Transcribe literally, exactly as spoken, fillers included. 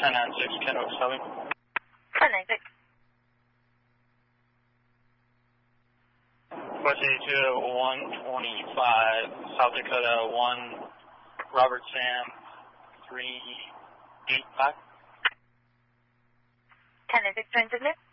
ten nine six, Kennewick, Southern. ten nine six. West eighty-two, one twenty-five, South Dakota, one, Robert Sam, three eight five. ten nine six, transit.